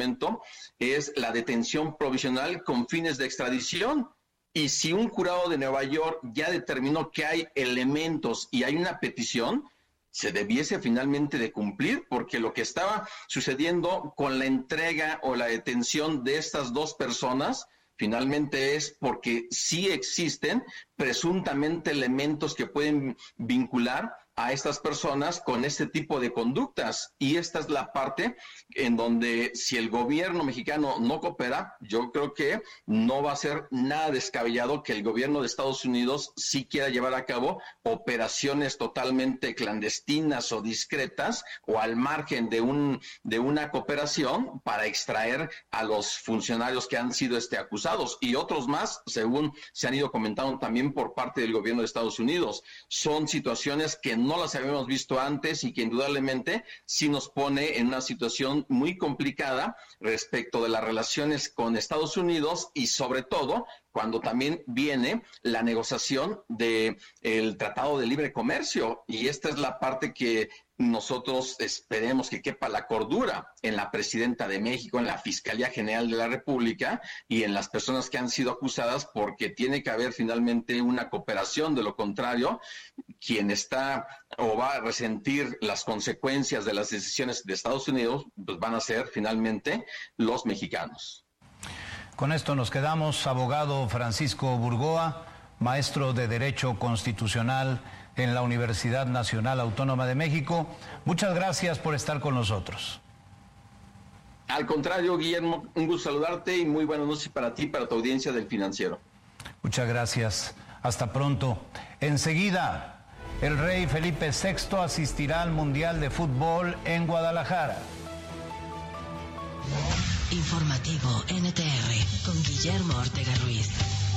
momento, es la detención provisional con fines de extradición. Y si un jurado de Nueva York ya determinó que hay elementos y hay una petición, se debiese finalmente de cumplir, porque lo que estaba sucediendo con la entrega o la detención de estas dos personas finalmente es porque sí existen presuntamente elementos que pueden vincular a estas personas con este tipo de conductas. Y esta es la parte en donde si el gobierno mexicano no coopera, yo creo que no va a ser nada descabellado que el gobierno de Estados Unidos sí quiera llevar a cabo operaciones totalmente clandestinas o discretas o al margen de una cooperación para extraer a los funcionarios que han sido acusados y otros más, según se han ido comentando también por parte del gobierno de Estados Unidos. Son situaciones que no las habíamos visto antes y que indudablemente sí nos pone en una situación muy complicada respecto de las relaciones con Estados Unidos y sobre todo cuando también viene la negociación del Tratado de Libre Comercio. Y esta es la parte que nosotros esperemos que quepa la cordura en la presidenta de México, en la Fiscalía General de la República y en las personas que han sido acusadas, porque tiene que haber finalmente una cooperación. De lo contrario, quien está o va a resentir las consecuencias de las decisiones de Estados Unidos, pues van a ser finalmente los mexicanos. Con esto nos quedamos. Abogado Francisco Burgoa, maestro de Derecho Constitucional en la Universidad Nacional Autónoma de México. Muchas gracias por estar con nosotros. Al contrario, Guillermo, un gusto saludarte y muy buenas noches para ti y para tu audiencia del Financiero. Muchas gracias. Hasta pronto. Enseguida, el rey Felipe VI asistirá al Mundial de Fútbol en Guadalajara. Informativo NTR con Guillermo Ortega Ruiz.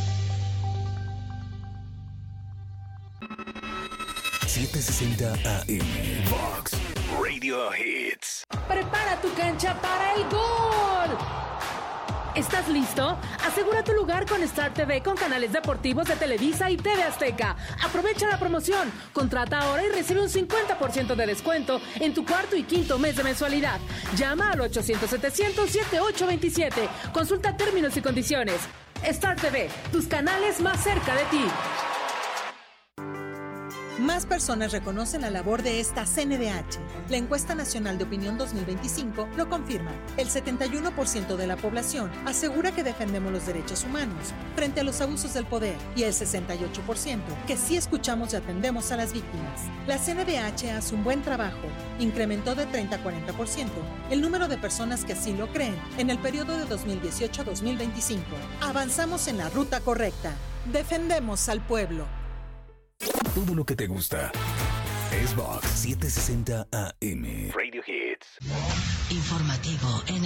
760 AM Vox Radio Hits. Prepara tu cancha para el gol. ¿Estás listo? Asegura tu lugar con Star TV con canales deportivos de Televisa y TV Azteca. Aprovecha la promoción. Contrata ahora y recibe un 50% de descuento en tu cuarto y quinto mes de mensualidad. Llama al 800-700-7827. Consulta términos y condiciones. Star TV, tus canales más cerca de ti. Más personas reconocen la labor de esta CNDH. La Encuesta Nacional de Opinión 2025 lo confirma. El 71% de la población asegura que defendemos los derechos humanos frente a los abusos del poder y el 68% que sí escuchamos y atendemos a las víctimas. La CNDH hace un buen trabajo. Incrementó de 30 a 40% el número de personas que así lo creen en el periodo de 2018 a 2025. Avanzamos en la ruta correcta. Defendemos al pueblo. Todo lo que te gusta es Vox 760 AM Radio Hits. Informativo